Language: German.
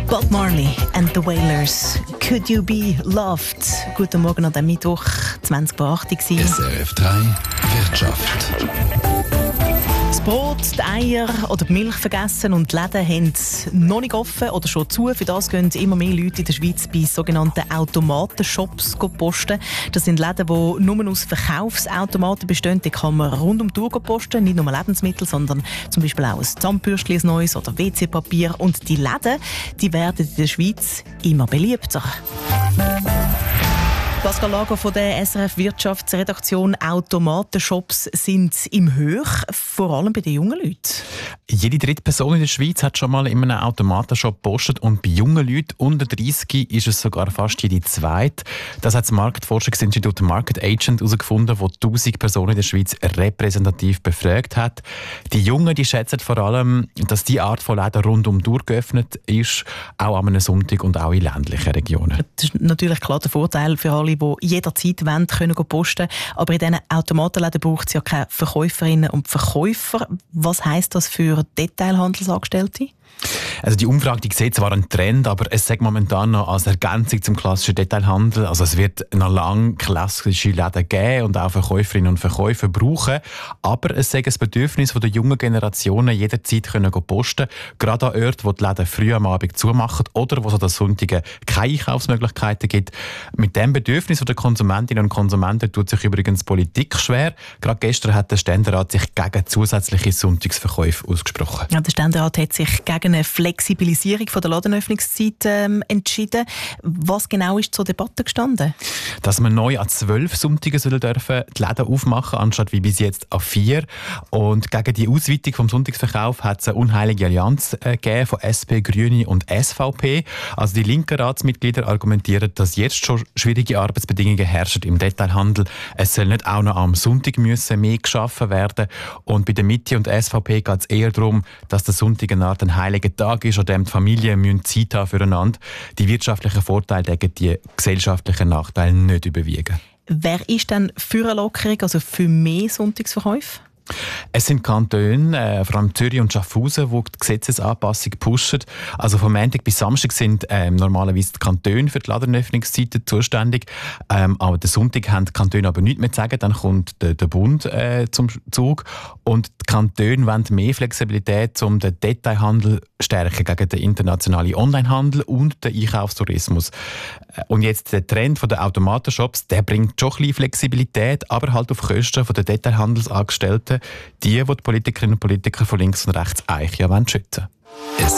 Bob Marley and the Wailers. Could you be loved? Guten Morgen an dem Mittwoch, 20:08 SRF 3 Wirtschaft. Das Brot, die Eier oder die Milch vergessen und die Läden haben noch nicht offen oder schon zu. Für das gehen immer mehr Leute in der Schweiz bei sogenannten Automatenshops posten. Das sind Läden, die nur aus Verkaufsautomaten bestehen. Die kann man rund um die Uhr posten. Nicht nur Lebensmittel, sondern zum Beispiel auch ein Zahnbürstchen, ein neues oder WC-Papier. Und die Läden, die werden in der Schweiz immer beliebter. Pascal Lager von der SRF Wirtschaftsredaktion. Automatenshops sind im Hoch, vor allem bei den jungen Leuten. Jede dritte Person in der Schweiz hat schon mal in einem Automatenshop gepostet und bei jungen Leuten unter 30 ist es sogar fast jede zweite. Das hat das Marktforschungsinstitut Market Agent herausgefunden, das 1000 Personen in der Schweiz repräsentativ befragt hat. Die Jungen die schätzen vor allem, dass diese Art von Läden rund um die Uhr geöffnet ist, auch an einem Sonntag und auch in ländlichen Regionen. Das ist natürlich klar der Vorteil für alle, die jederzeit wollen, können posten. Aber in diesen Automatenläden braucht es ja keine Verkäuferinnen und Verkäufer. Was heisst das für Detailhandelsangestellte? Also die Umfrage, die sieht zwar einen Trend, aber es sagt momentan noch als Ergänzung zum klassischen Detailhandel. Also es wird noch lange klassische Läden geben und auch Verkäuferinnen und Verkäufer brauchen. Aber es sagt das Bedürfnis der jungen Generationen, jederzeit können posten. Gerade an Orten, wo die Läden früh am Abend zumachen oder wo es an den Sonntagen keine Einkaufsmöglichkeiten gibt. Mit dem Bedürfnis der Konsumentinnen und Konsumenten tut sich übrigens Politik schwer. Gerade gestern hat der Ständerat sich gegen zusätzliche Sonntagsverkäufe ausgesprochen. Ja, der Ständerat hat sich gegen eine Flexibilisierung von der Ladenöffnungszeit entschieden. Was genau ist zur Debatte gestanden? Dass man neu an 12 Sonntagen die Läden aufmachen sollen, anstatt wie bis jetzt an 4. Und gegen die Ausweitung vom Sonntagsverkauf hat es eine unheilige Allianz gegeben von SP, Grüne und SVP. Also die linken Ratsmitglieder argumentieren, dass jetzt schon schwierige Arbeitsbedingungen herrschen im Detailhandel. Es soll nicht auch noch am Sonntag mehr geschaffen werden. Und bei der Mitte und SVP geht es eher darum, dass der Sonntag eine Art ein heiliger Tag ist, an dem die Familien Zeit haben füreinander. Die wirtschaftlichen Vorteile gegen die gesellschaftlichen Nachteile nicht überwiegen. Wer ist denn für eine Lockerung, also für mehr Sonntagsverkäufe? Es sind Kantone, vor allem Zürich und Schaffhausen, die die Gesetzesanpassung pushen. Also vom Montag bis Samstag sind normalerweise die Kantone für die Ladenöffnungszeiten zuständig. Aber den Sonntag haben die Kantone aber nichts mehr zu sagen. Dann kommt der Bund zum Zug. Und die Kantone wollen mehr Flexibilität, um den Detailhandel stärken gegen den internationalen Onlinehandel und den Einkaufstourismus. Und jetzt der Trend der Automatenshops, der bringt schon ein bisschen Flexibilität, aber halt auf Kosten der Detailhandelsangestellten, die Politikerinnen und Politiker von links und rechts eigentlich ja schützen wollen.